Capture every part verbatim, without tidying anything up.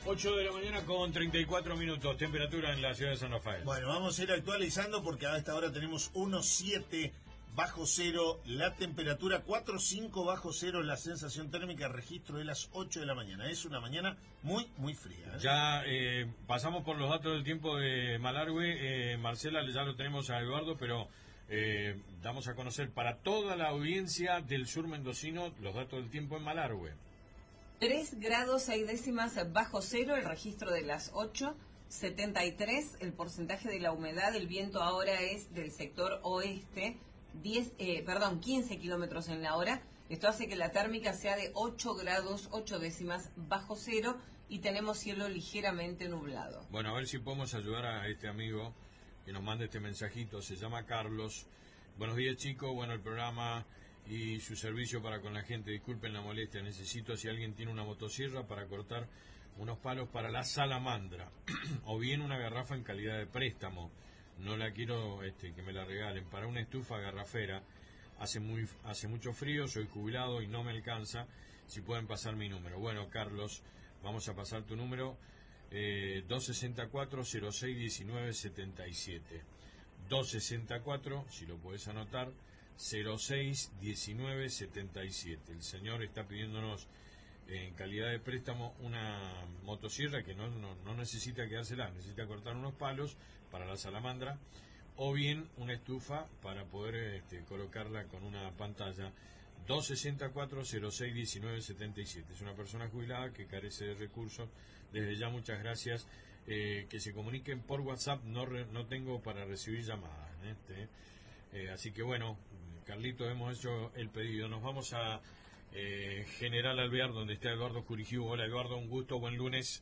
ocho de la mañana con treinta y cuatro minutos, temperatura en la ciudad de San Rafael. Bueno, vamos a ir actualizando porque a esta hora tenemos uno coma siete bajo cero, la temperatura cuatro coma cinco bajo cero, la sensación térmica, registro de las ocho de la mañana. Es una mañana muy, muy fría, ¿eh? Ya eh, pasamos por los datos del tiempo de Malargüe. Eh, Marcela, ya lo tenemos a Eduardo, pero eh, damos a conocer para toda la audiencia del sur mendocino los datos del tiempo en Malargüe. tres grados seis décimas bajo cero, el registro de las ocho, setenta y tres, el porcentaje de la humedad, el viento ahora es del sector oeste, diez, eh, perdón, quince kilómetros en la hora. Esto hace que la térmica sea de ocho grados ocho décimas bajo cero y tenemos cielo ligeramente nublado. Bueno, a ver si podemos ayudar a este amigo que nos mande este mensajito. Se llama Carlos. Buenos días, chicos. Bueno, el programa y su servicio para con la gente. Disculpen la molestia. Necesito si alguien tiene una motosierra para cortar unos palos para la salamandra o bien una garrafa en calidad de préstamo. No la quiero este, que me la regalen. Para una estufa garrafera. Hace muy hace mucho frío, soy jubilado y no me alcanza. Si pueden pasar mi número. Bueno, Carlos, vamos a pasar tu número. Eh, dos seis cuatro, cero seis uno nueve, siete siete. dos seis cuatro, si lo puedes anotar, cero seis uno nueve, siete siete. El señor está pidiéndonos eh, en calidad de préstamo una motosierra que no, no, no necesita quedársela, necesita cortar unos palos para la salamandra, o bien una estufa para poder este, colocarla con una pantalla. Dos seis cuatro, cero seis uno nueve, siete siete. Es una persona jubilada que carece de recursos. Desde ya muchas gracias. Eh, que se comuniquen por WhatsApp, no, re, no tengo para recibir llamadas. Este, eh, así que bueno, Carlito, hemos hecho el pedido. Nos vamos a eh, General Alvear, donde está Eduardo Curigiu. Hola Eduardo, un gusto, buen lunes.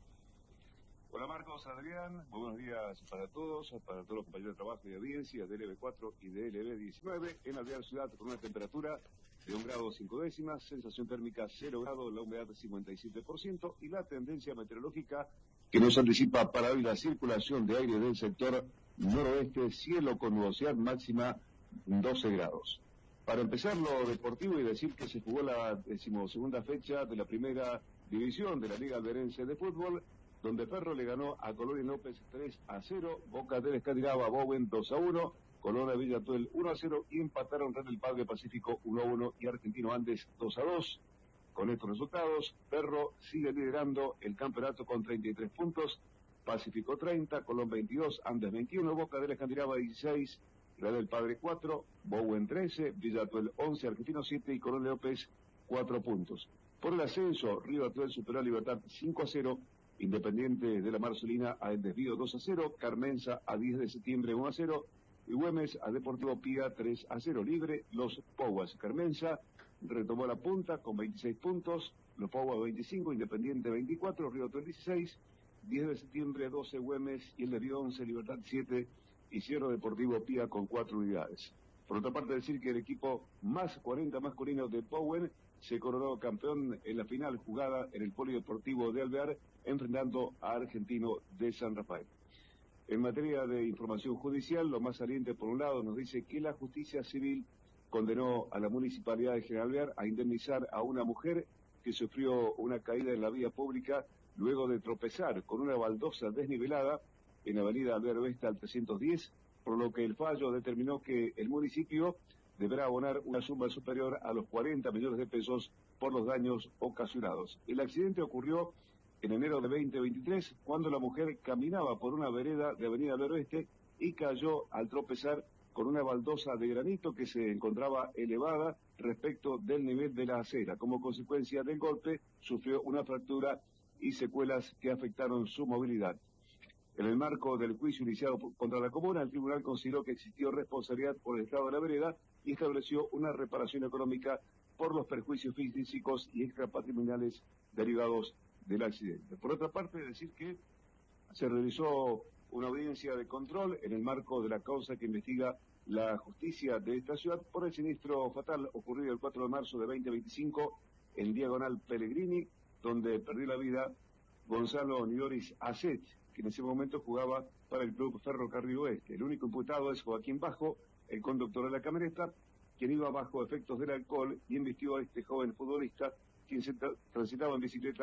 Hola Marcos, Adrián, muy buenos días para todos, para todos los compañeros de trabajo y de audiencia de L B cuatro y de L B diecinueve, en Alvear Ciudad con una temperatura de un grado cinco décimas, sensación térmica cero grados, la humedad cincuenta y siete por ciento y la tendencia meteorológica que nos anticipa para hoy la circulación de aire del sector noroeste, cielo con nubosidad máxima doce grados. Para empezar lo deportivo y decir que se jugó la decimosegunda fecha de la primera división de la Liga Alverense de Fútbol, donde Ferro le ganó a Colón y López tres a cero, Boca del Escandinava a Bowen dos a uno, Colón a Villatuel uno a cero y empataron Real del Padre Pacífico uno a uno y Argentino Andes dos a dos. Con estos resultados, Ferro sigue liderando el campeonato con treinta y tres puntos, Pacífico treinta, Colón veintidós, Andes veintiuno, Boca del Escandinava dieciséis, Real del Padre cuatro, Bowen trece, Villatuel once, Argentino siete y Colón López cuatro puntos. Por el ascenso, Río Atuel superó a Libertad cinco a cero, Independiente de la Marcelina a El Desvío dos a cero, Carmenza a diez de septiembre uno a cero y Güemes a Deportivo Pía tres a cero. Libre los Pouas. Carmenza retomó la punta con veintiséis puntos, los Pouas veinticinco, Independiente veinticuatro, Río Atuel dieciséis, diez de septiembre doce Güemes y El Desvío once, Libertad siete y Cerro Deportivo Pía con cuatro unidades. Por otra parte, decir que el equipo más cuarenta masculino de Powen se coronó campeón en la final jugada en el Polideportivo de Alvear, enfrentando a Argentino de San Rafael. En materia de información judicial, lo más saliente por un lado nos dice que la justicia civil condenó a la Municipalidad de General Alvear a indemnizar a una mujer que sufrió una caída en la vía pública luego de tropezar con una baldosa desnivelada en Avenida Alvear Oeste al trescientos diez, por lo que el fallo determinó que el municipio deberá abonar una suma superior a los cuarenta millones de pesos por los daños ocasionados. El accidente ocurrió en enero de veinte veintitrés, cuando la mujer caminaba por una vereda de Avenida Alvear Oeste y cayó al tropezar con una baldosa de granito que se encontraba elevada respecto del nivel de la acera. Como consecuencia del golpe, sufrió una fractura y secuelas que afectaron su movilidad. En el marco del juicio iniciado contra la comuna, el tribunal consideró que existió responsabilidad por el estado de la vereda y estableció una reparación económica por los perjuicios físicos y extrapatrimoniales derivados del accidente. Por otra parte, decir que se realizó una audiencia de control en el marco de la causa que investiga la justicia de esta ciudad por el siniestro fatal ocurrido el cuatro de marzo de veinte veinticinco en Diagonal Pellegrini, donde perdió la vida Gonzalo Nioris Acet, que en ese momento jugaba para el club Ferrocarril Oeste. El único imputado es Joaquín Bajo, el conductor de la camioneta, quien iba bajo efectos del alcohol y embistió a este joven futbolista, quien se tra transitaba en bicicleta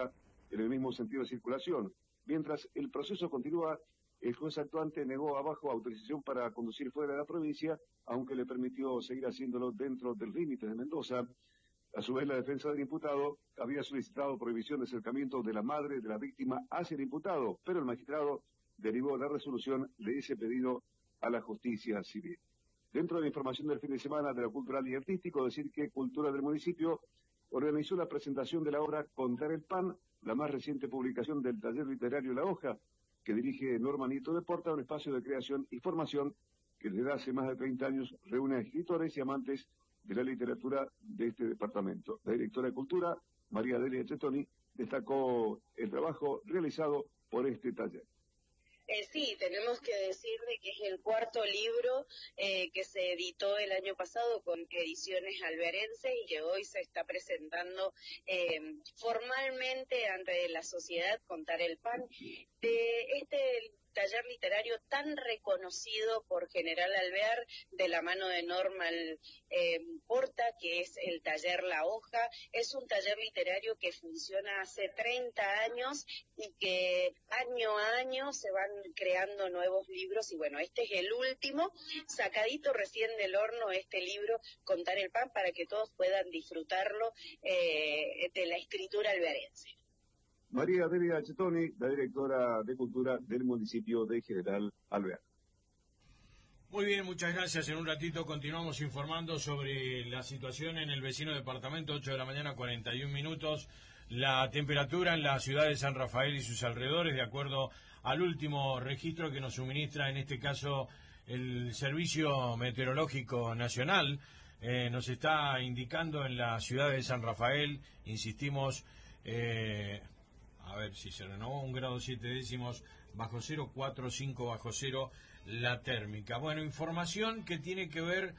en el mismo sentido de circulación. Mientras el proceso continúa, el juez actuante negó abajo autorización para conducir fuera de la provincia, aunque le permitió seguir haciéndolo dentro del límite de Mendoza. A su vez, la defensa del imputado había solicitado prohibición de acercamiento de la madre de la víctima hacia el imputado, pero el magistrado derivó la resolución de ese pedido a la justicia civil. Dentro de la información del fin de semana de lo cultural y artístico, decir que Cultura del Municipio organizó la presentación de la obra Contar el Pan, la más reciente publicación del taller literario La Hoja, que dirige Norma Nieto de Porta, un espacio de creación y formación que desde hace más de treinta años reúne a escritores y amantes de la literatura de este departamento. La directora de Cultura, María Delia Chetoni, destacó el trabajo realizado por este taller. Eh, sí, tenemos que decir de que es el cuarto libro eh, que se editó el año pasado con Ediciones Alverense y que hoy se está presentando eh, formalmente ante la sociedad, Contar el Pan, de este taller literario tan reconocido por General Alvear, de la mano de Norma eh, Porta, que es el taller La Hoja. Es un taller literario que funciona hace treinta años y que año a año se van creando nuevos libros, y bueno, este es el último, sacadito recién del horno este libro, Contar el Pan, para que todos puedan disfrutarlo eh, de la escritura alvearense. María Delia Chetoni, la directora de Cultura del municipio de General Alvear. Muy bien, muchas gracias. En un ratito continuamos informando sobre la situación en el vecino departamento, ocho de la mañana, cuarenta y un minutos. La temperatura en la ciudad de San Rafael y sus alrededores, de acuerdo al último registro que nos suministra, en este caso, el Servicio Meteorológico Nacional, eh, nos está indicando en la ciudad de San Rafael, insistimos, eh, a ver si se renovó, un grado siete décimos bajo cero, cuatro, cinco bajo cero la térmica. Bueno, información que tiene que ver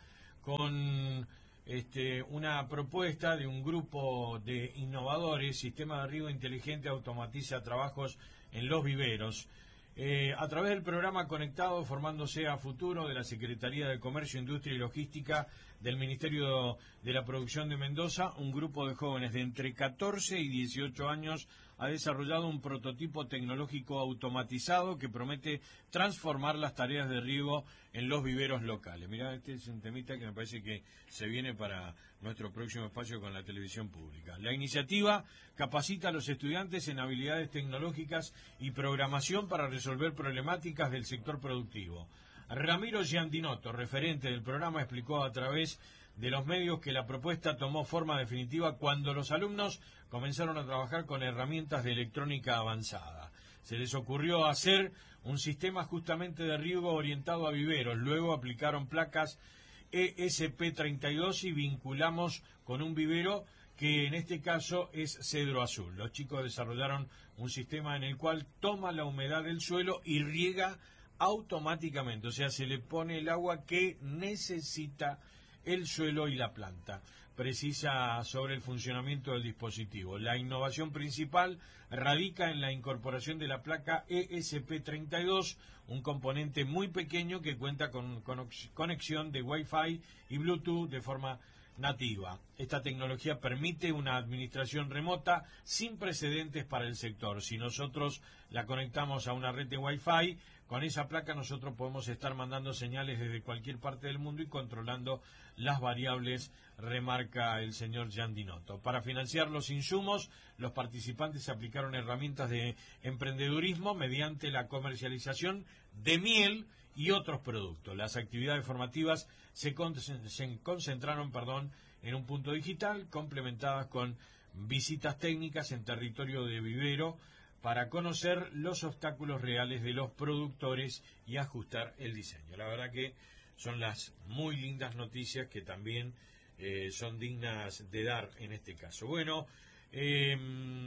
con este, una propuesta de un grupo de innovadores. Sistema de riego inteligente automatiza trabajos en los viveros. Eh, a través del programa Conectado, formándose a futuro de la Secretaría de Comercio, Industria y Logística del Ministerio de la Producción de Mendoza, un grupo de jóvenes de entre catorce y dieciocho años ha desarrollado un prototipo tecnológico automatizado que promete transformar las tareas de riego en los viveros locales. Mirá, este es un temita que me parece que se viene para nuestro próximo espacio con la televisión pública. La iniciativa capacita a los estudiantes en habilidades tecnológicas y programación para resolver problemáticas del sector productivo. Ramiro Giandinotto, referente del programa, explicó a través de los medios que la propuesta tomó forma definitiva cuando los alumnos comenzaron a trabajar con herramientas de electrónica avanzada. Se les ocurrió hacer un sistema justamente de riego orientado a viveros. Luego aplicaron placas E S P treinta y dos y vinculamos con un vivero que en este caso es Cedro Azul. Los chicos desarrollaron un sistema en el cual toma la humedad del suelo y riega automáticamente, o sea, se le pone el agua que necesita el suelo y la planta. Precisa sobre el funcionamiento del dispositivo. La innovación principal radica en la incorporación de la placa E S P treinta y dos, un componente muy pequeño que cuenta con, con conexión de Wi-Fi y Bluetooth de forma nativa. Esta tecnología permite una administración remota sin precedentes para el sector. Si nosotros la conectamos a una red de Wi-Fi, con esa placa nosotros podemos estar mandando señales desde cualquier parte del mundo y controlando las variables, remarca el señor Giandinotto. Para financiar los insumos, los participantes aplicaron herramientas de emprendedurismo mediante la comercialización de miel y otros productos. Las actividades formativas se, con, se concentraron perdón, en un punto digital, complementadas con visitas técnicas en territorio de vivero para conocer los obstáculos reales de los productores y ajustar el diseño. La verdad que son las muy lindas noticias que también eh, son dignas de dar en este caso. Bueno, eh,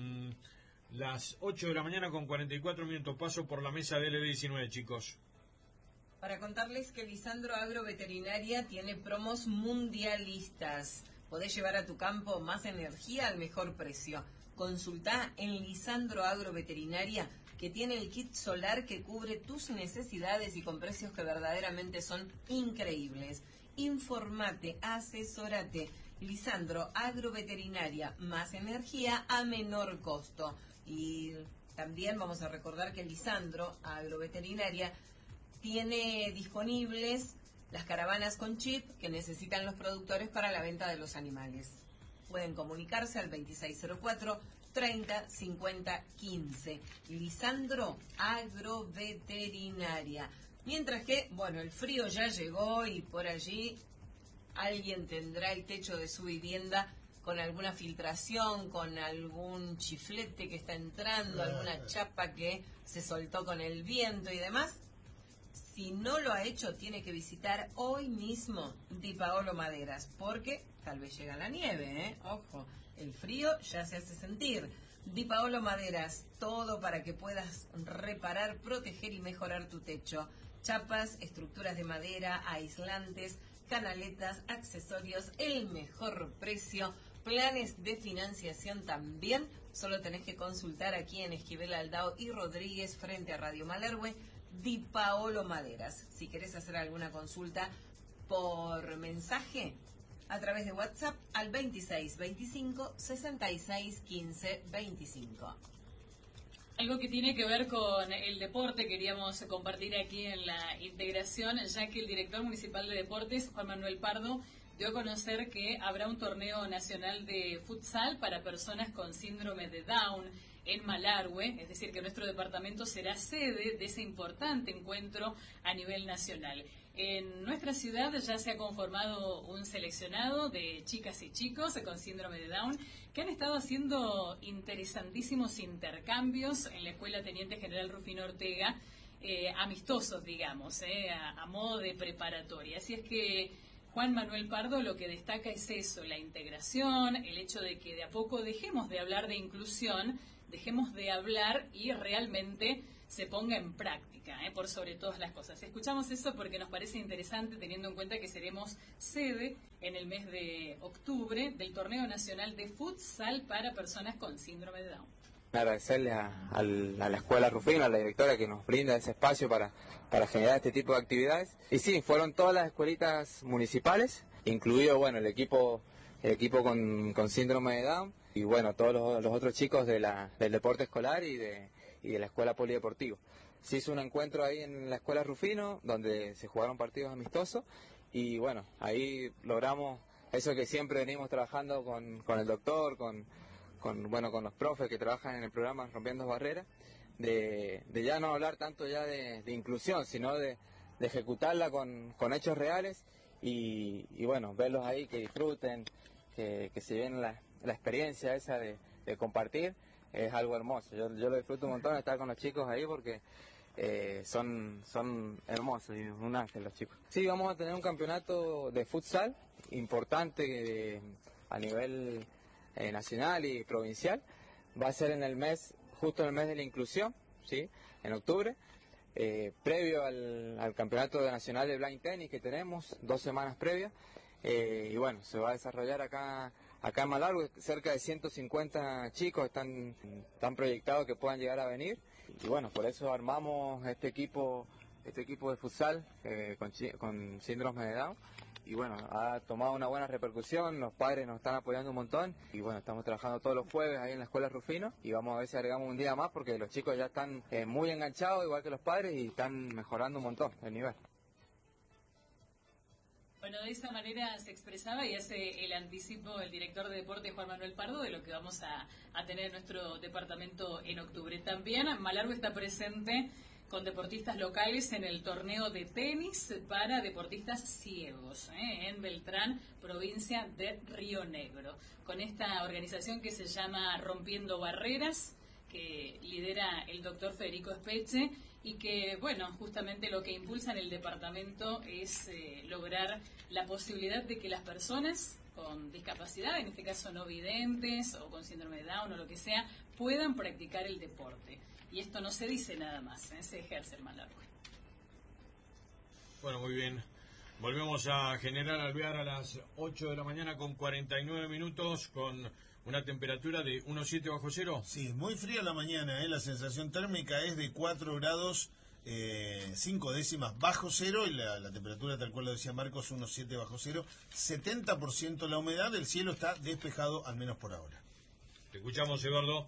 las ocho de la mañana con cuarenta y cuatro minutos, paso por la mesa de L B diecinueve, chicos. Para contarles que Lisandro Agroveterinaria tiene promos mundialistas. Podés llevar a tu campo más energía al mejor precio. Consultá en Lisandro Agroveterinaria, que tiene el kit solar que cubre tus necesidades y con precios que verdaderamente son increíbles. Informate, asesórate Lisandro, agroveterinaria, más energía a menor costo. Y también vamos a recordar que Lisandro, agroveterinaria, tiene disponibles las caravanas con chip que necesitan los productores para la venta de los animales. Pueden comunicarse al veintiséis cero cuatro, treinta, cincuenta, quince. Lisandro, agroveterinaria. Mientras que, bueno, el frío ya llegó y por allí alguien tendrá el techo de su vivienda con alguna filtración, con algún chiflete que está entrando, alguna chapa que se soltó con el viento y demás. Si no lo ha hecho, tiene que visitar hoy mismo Di Paolo Maderas, porque tal vez llega la nieve, ¿eh? Ojo, el frío ya se hace sentir. Di Paolo Maderas, todo para que puedas reparar, proteger y mejorar tu techo. Chapas, estructuras de madera, aislantes, canaletas, accesorios, el mejor precio, planes de financiación también. Solo tenés que consultar aquí en Esquivel Aldao y Rodríguez frente a Radio Malargüe, Di Paolo Maderas. Si querés hacer alguna consulta por mensaje, a través de WhatsApp al veintiséis veinticinco, sesenta y seis, quince, veinticinco. Algo que tiene que ver con el deporte queríamos compartir aquí en la integración, ya que el director municipal de deportes, Juan Manuel Pardo, dio a conocer que habrá un torneo nacional de futsal para personas con síndrome de Down en Malargüe, es decir, que nuestro departamento será sede de ese importante encuentro a nivel nacional. En nuestra ciudad ya se ha conformado un seleccionado de chicas y chicos con síndrome de Down que han estado haciendo interesantísimos intercambios en la Escuela Teniente General Rufino Ortega, eh, amistosos, digamos, eh, a, a modo de preparatoria. Así es que Juan Manuel Pardo lo que destaca es eso, la integración, el hecho de que de a poco dejemos de hablar de inclusión, dejemos de hablar y realmente se ponga en práctica, ¿eh? por sobre todas las cosas. Escuchamos eso porque nos parece interesante, teniendo en cuenta que seremos sede en el mes de octubre del Torneo Nacional de Futsal para personas con síndrome de Down. Agradecerle a, a la Escuela Rufino, a la directora que nos brinda ese espacio para, para generar este tipo de actividades. Y sí, fueron todas las escuelitas municipales, incluido bueno el equipo el equipo con, con síndrome de Down y bueno todos los, los otros chicos de la, del deporte escolar y de, y de la escuela polideportiva. Se hizo un encuentro ahí en la Escuela Rufino donde se jugaron partidos amistosos y bueno, ahí logramos eso que siempre venimos trabajando con, con el doctor, con con bueno con los profes que trabajan en el programa Rompiendo Barreras, de, de ya no hablar tanto ya de, de inclusión, sino de, de ejecutarla con, con hechos reales y, y bueno, verlos ahí, que disfruten, que, que se lleven la, la experiencia esa de, de compartir, es algo hermoso. Yo, yo lo disfruto un montón estar con los chicos ahí porque eh, son, son hermosos y un ángel los chicos. Sí, vamos a tener un campeonato de futsal importante eh, a nivel Eh, nacional y provincial. Va a ser en el mes, justo en el mes de la inclusión, ¿sí? En octubre, eh, previo al, al campeonato nacional de blind tennis que tenemos, dos semanas previas, eh, y bueno, se va a desarrollar acá acá en Malargüe. Cerca de ciento cincuenta chicos están, están proyectados que puedan llegar a venir, y bueno, por eso armamos este equipo este equipo de futsal eh, con, con síndrome de Down. Y bueno, ha tomado una buena repercusión, los padres nos están apoyando un montón y bueno, estamos trabajando todos los jueves ahí en la Escuela Rufino y vamos a ver si agregamos un día más porque los chicos ya están eh, muy enganchados igual que los padres y están mejorando un montón el nivel. Bueno, de esa manera se expresaba y hace el anticipo el director de deporte Juan Manuel Pardo de lo que vamos a, a tener en nuestro departamento en octubre. También Malargüe está presente con deportistas locales en el torneo de tenis para deportistas ciegos, ¿eh? en Beltrán, provincia de Río Negro. Con esta organización que se llama Rompiendo Barreras, que lidera el doctor Federico Espeche, y que, bueno, justamente lo que impulsa en el departamento es eh, lograr la posibilidad de que las personas con discapacidad, en este caso no videntes o con síndrome de Down o lo que sea, puedan practicar el deporte. Y esto no se dice nada más, ¿eh? Se ejerce el Malargüe. Bueno, muy bien. Volvemos a General Alvear a las ocho de la mañana con cuarenta y nueve minutos, con una temperatura de uno coma siete bajo cero. Sí, muy fría la mañana, ¿eh? La sensación térmica es de cuatro grados eh, cinco décimas bajo cero, y la, la temperatura, tal cual lo decía Marcos, unos siete bajo cero, setenta por ciento la humedad, el cielo está despejado, al menos por ahora. Te escuchamos, Eduardo.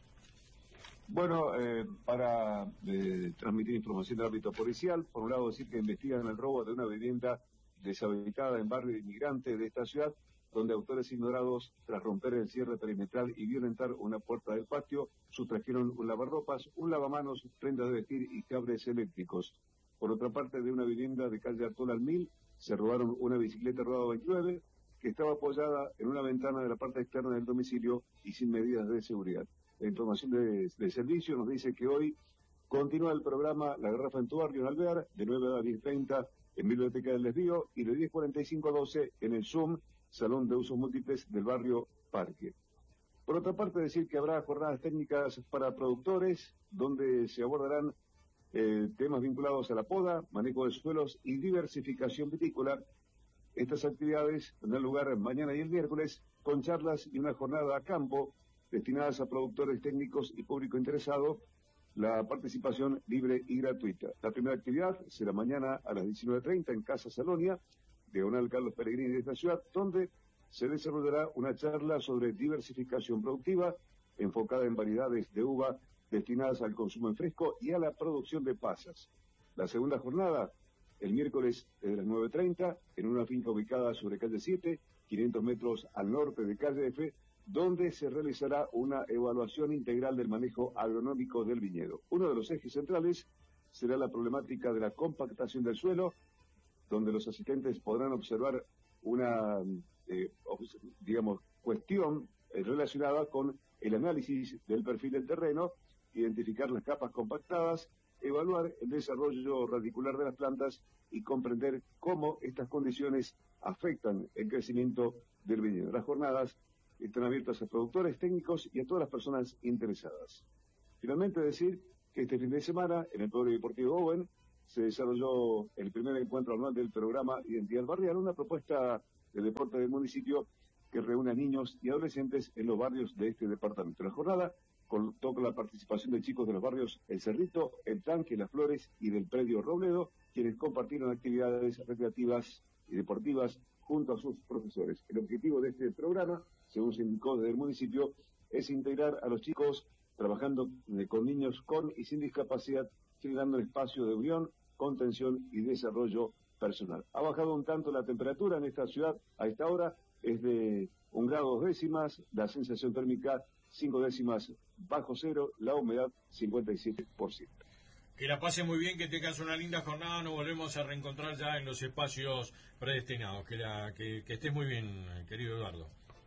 Bueno, eh, para eh, transmitir información del ámbito policial, por un lado decir que investigan el robo de una vivienda deshabitada en barrio de inmigrantes de esta ciudad, donde autores ignorados, tras romper el cierre perimetral y violentar una puerta del patio, sustrajeron un lavarropas, un lavamanos, prendas de vestir y cables eléctricos. Por otra parte, de una vivienda de calle Artola al Mil, se robaron una bicicleta rodada veintinueve, que estaba apoyada en una ventana de la parte externa del domicilio y sin medidas de seguridad. La información de, de servicio nos dice que hoy continúa el programa La Garrafa en tu barrio en Alvear, de nueve a diez treinta en Biblioteca del Desvío y de diez cuarenta y cinco a doce en el Zoom, Salón de Usos Múltiples del barrio Parque. Por otra parte, decir que habrá jornadas técnicas para productores, donde se abordarán eh, temas vinculados a la poda, manejo de suelos y diversificación vitícola. Estas actividades tendrán lugar mañana y el miércoles, con charlas y una jornada a campo destinadas a productores técnicos y público interesado, la participación libre y gratuita. La primera actividad será mañana a las diecinueve treinta en Casa Salonia, diagonal Carlos Pellegrini de esta ciudad, donde se desarrollará una charla sobre diversificación productiva enfocada en variedades de uva destinadas al consumo en fresco y a la producción de pasas. La segunda jornada, el miércoles desde las nueve treinta, en una finca ubicada sobre calle siete, quinientos metros al norte de calle F, donde se realizará una evaluación integral del manejo agronómico del viñedo. Uno de los ejes centrales será la problemática de la compactación del suelo, donde los asistentes podrán observar una, eh, digamos, cuestión eh, relacionada con el análisis del perfil del terreno, identificar las capas compactadas, evaluar el desarrollo radicular de las plantas y comprender cómo estas condiciones afectan el crecimiento del viñedo. Las jornadas están abiertas a productores, técnicos y a todas las personas interesadas. Finalmente, decir que este fin de semana, en el Polideportivo Owen, se desarrolló el primer encuentro anual del programa Identidad Barrial, una propuesta de deporte del municipio que reúne a niños y adolescentes en los barrios de este departamento. La jornada contó con la participación de chicos de los barrios El Cerrito, El Tanque, Las Flores y del Predio Robledo, quienes compartieron actividades recreativas y deportivas junto a sus profesores. El objetivo de este programa, según se indicó desde el municipio, es integrar a los chicos trabajando con niños con y sin discapacidad, generando un espacio de unión, contención y desarrollo personal. Ha bajado un tanto la temperatura en esta ciudad a esta hora, es de un grado dos décimas, la sensación térmica cinco décimas bajo cero, la humedad cincuenta y siete por ciento. Que la pase muy bien, que tengas una linda jornada, nos volvemos a reencontrar ya en los espacios predestinados. Que, la, que, que estés muy bien, querido Eduardo.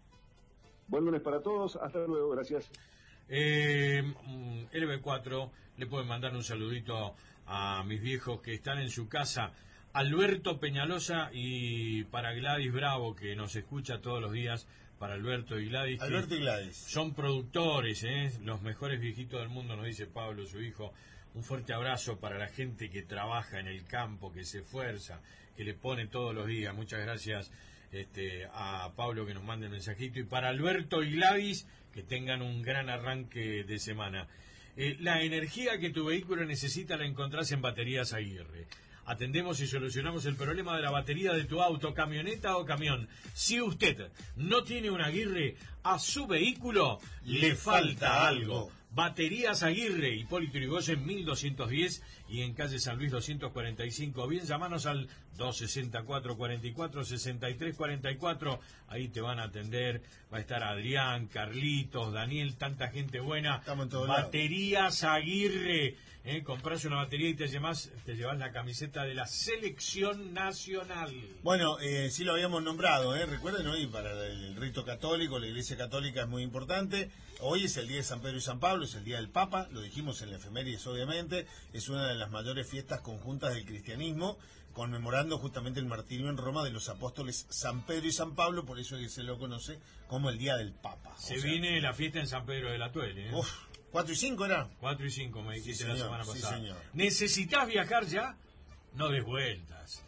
Buen lunes para todos, hasta luego, gracias. Eh, L B cuatro, le pueden mandar un saludito a mis viejos que están en su casa, Alberto Peñalosa, y para Gladys Bravo, que nos escucha todos los días, para Alberto y Gladys. Alberto y Gladys. Son productores, ¿eh? Los mejores viejitos del mundo, nos dice Pablo, su hijo. Un fuerte abrazo para la gente que trabaja en el campo, que se esfuerza, que le pone todos los días. Muchas gracias este, a Pablo que nos manda el mensajito. Y para Alberto y Gladys, que tengan un gran arranque de semana. Eh, la energía que tu vehículo necesita la encontrás en Baterías Aguirre. Atendemos y solucionamos el problema de la batería de tu auto, camioneta o camión. Si usted no tiene un Aguirre, a su vehículo le, le falta, falta algo. algo. Baterías Aguirre, Hipólito Yrigoyen mil doscientos diez y en calle San Luis doscientos cuarenta y cinco. Bien, llamanos al dos sesenta y cuatro, cuarenta y cuatro, sesenta y tres cuarenta y cuatro. Ahí te van a atender. Va a estar Adrián, Carlitos, Daniel, tanta gente buena. Estamos en todo Baterías lado. Aguirre. ¿Eh? Compras una batería y te llevas, te llevas la camiseta de la Selección Nacional. Bueno, eh, sí lo habíamos nombrado, ¿eh? Recuerden, hoy para el rito católico, la Iglesia Católica es muy importante. Hoy es el día de San Pedro y San Pablo, es el día del Papa, lo dijimos en la efemérides obviamente, es una de las mayores fiestas conjuntas del cristianismo, conmemorando justamente el martirio en Roma de los apóstoles San Pedro y San Pablo, por eso es que se lo conoce como el día del Papa. Se o sea, viene la fiesta en San Pedro de la Tuele, ¿eh? Uf, ¿cuatro y cinco era? cuatro y cinco me dijiste sí, la señor, semana pasada. Sí, señor. ¿Necesitas viajar ya? No des vueltas.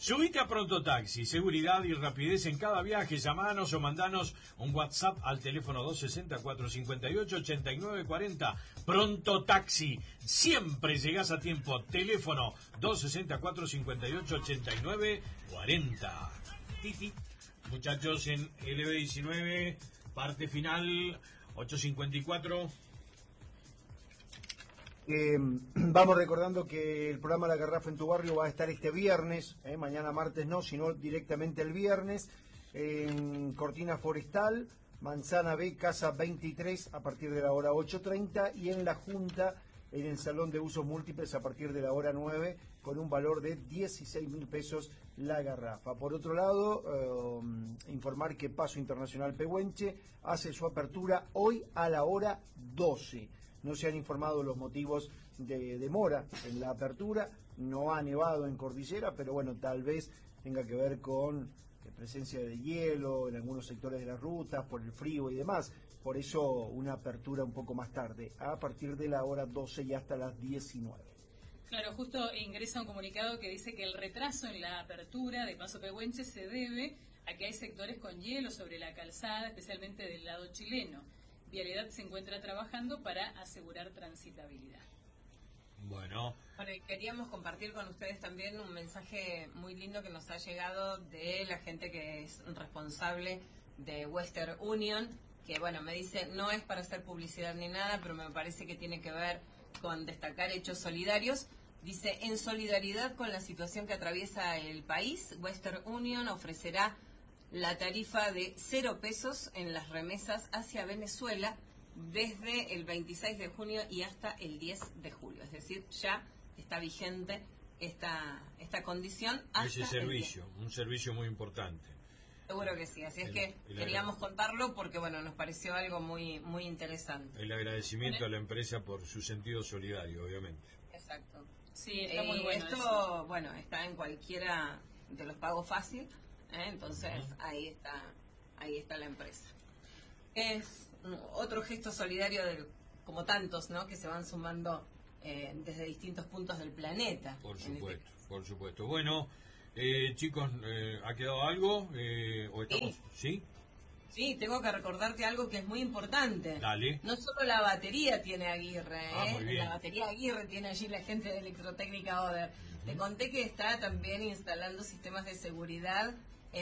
Subite a Pronto Taxi, seguridad y rapidez en cada viaje. Llamanos o mandanos un WhatsApp al teléfono dos seis cero, cuatro cinco ocho, ocho nueve cuatro cero. Pronto Taxi, siempre llegás a tiempo. Teléfono dos seis cero, cuatro cinco ocho, ocho nueve cuatro cero. Titi. Muchachos, en L B diecinueve, parte final, ocho cincuenta y cuatro. Eh, vamos recordando que el programa La Garrafa en tu Barrio va a estar este viernes, eh, mañana martes no, sino directamente el viernes, en Cortina Forestal, Manzana B, Casa veintitrés, a partir de la hora ocho treinta, y en la Junta, en el Salón de Usos Múltiples, a partir de la hora nueve, con un valor de dieciséis mil pesos la garrafa. Por otro lado, eh, informar que Paso Internacional Pehuenche hace su apertura hoy a la hora doce. No se han informado los motivos de demora en la apertura, no ha nevado en Cordillera, pero bueno, tal vez tenga que ver con presencia de hielo en algunos sectores de las rutas, por el frío y demás. Por eso una apertura un poco más tarde, a partir de la hora doce y hasta las diecinueve. Claro, justo ingresa un comunicado que dice que el retraso en la apertura de Paso Pehuenche se debe a que hay sectores con hielo sobre la calzada, especialmente del lado chileno. Vialidad se encuentra trabajando para asegurar transitabilidad. Bueno. Bueno, y queríamos compartir con ustedes también un mensaje muy lindo que nos ha llegado de la gente que es responsable de Western Union, que bueno, me dice, no es para hacer publicidad ni nada, pero me parece que tiene que ver con destacar hechos solidarios. Dice, en solidaridad con la situación que atraviesa el país, Western Union ofrecerá la tarifa de cero pesos en las remesas hacia Venezuela desde el veintiséis de junio y hasta el diez de julio. Es decir, ya está vigente esta, esta condición. Hasta ese servicio, un servicio muy importante. Seguro que sí, así es el, que el queríamos contarlo porque bueno, nos pareció algo muy, muy interesante. El agradecimiento a la empresa por su sentido solidario, obviamente. Exacto. Sí, está eh, muy bueno. Esto, eso. bueno, está en cualquiera de los pagos fácil. ¿Eh? Entonces uh-huh. ahí está ahí está la empresa. Es otro gesto solidario del, como tantos, ¿no? Que se van sumando eh, desde distintos puntos del planeta. Por supuesto, este por supuesto. Bueno, eh, chicos, eh, ¿ha quedado algo? Eh, ¿o estamos? ¿Sí? Sí, tengo que recordarte algo que es muy importante. Dale. No solo la batería tiene Aguirre, ah, ¿eh? muy bien. La batería Aguirre tiene allí la gente de Electrotécnica Oder. Uh-huh. Te conté que está también instalando sistemas de seguridad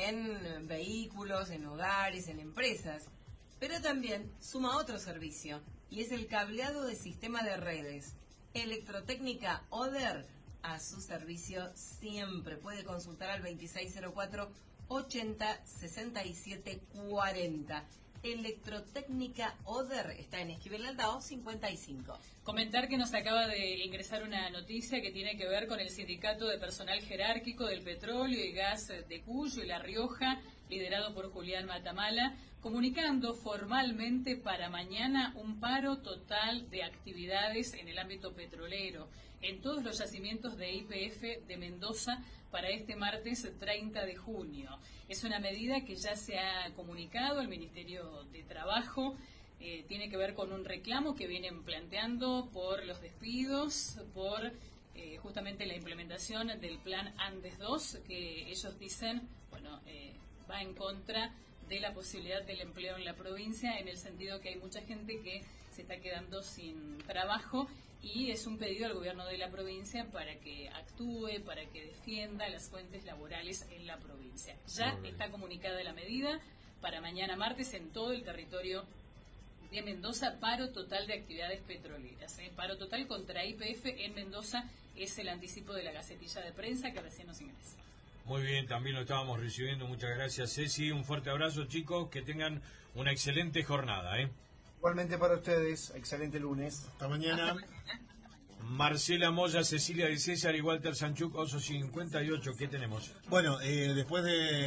en vehículos, en hogares, en empresas, pero también suma otro servicio, y es el cableado de sistema de redes. Electrotécnica Oder, a su servicio siempre. Puede consultar al veintiséis cero cuatro, ochenta, sesenta y siete cuarenta. Electrotécnica Oder está en Esquivel Aldao cincuenta y cinco. Comentar que nos acaba de ingresar una noticia que tiene que ver con el Sindicato de Personal Jerárquico del Petróleo y Gas de Cuyo y La Rioja, liderado por Julián Matamala, comunicando formalmente para mañana un paro total de actividades en el ámbito petrolero en todos los yacimientos de Y P F de Mendoza para este martes treinta de junio. Es una medida que ya se ha comunicado al Ministerio de Trabajo. Eh, tiene que ver con un reclamo que vienen planteando por los despidos, por eh, justamente la implementación del plan Andes dos, que ellos dicen, bueno, eh, va en contra de la posibilidad del empleo en la provincia, en el sentido que hay mucha gente que se está quedando sin trabajo, y es un pedido al gobierno de la provincia para que actúe, para que defienda las fuentes laborales en la provincia. Ya está comunicada la medida para mañana martes en todo el territorio de Mendoza, paro total de actividades petroleras. ¿eh? Paro total contra Y P F en Mendoza es el anticipo de la Gacetilla de Prensa que recién nos ingresa. Muy bien, también lo estábamos recibiendo. Muchas gracias, Ceci. Un fuerte abrazo, chicos. Que tengan una excelente jornada. ¿eh? Igualmente para ustedes. Excelente lunes. Hasta mañana. Hasta mañana. Marcela Moya, Cecilia de César y Walter Sanchuk, Oso cincuenta y ocho. ¿Qué tenemos? Bueno, eh, después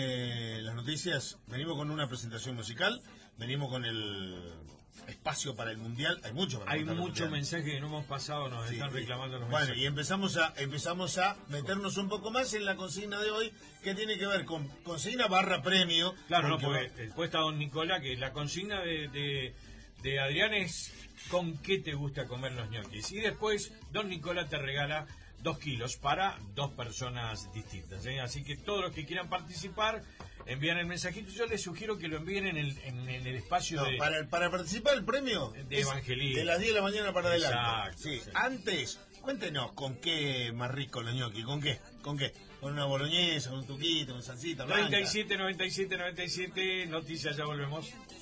de las noticias, venimos con una presentación musical. Venimos con el espacio para el Mundial. Hay mucho para Hay mucho mensaje que no hemos pasado, nos sí, están reclamando los bueno, mensajes. y empezamos a empezamos a meternos un poco más en la consigna de hoy, que tiene que ver con consigna barra premio. Claro, no, porque va... después está don Nicolás, que la consigna de, de, de Adrián es ¿con qué te gusta comer los ñoquis? Y después don Nicolás te regala dos kilos para dos personas distintas, ¿eh? Así que todos los que quieran participar, envían el mensajito. Yo les sugiero que lo envíen en el, en, en el espacio no, de... Para, para participar el premio de evangelista. De las diez de la mañana para adelante. Exacto, sí. exacto. Antes, cuéntenos, ¿con qué más rico los ñoquis? ¿Con qué? ¿Con qué? ¿Con una boloñesa, con un tuquito, con salsita blanca? treinta y siete, noventa y siete, noventa y siete, noticias, ya volvemos.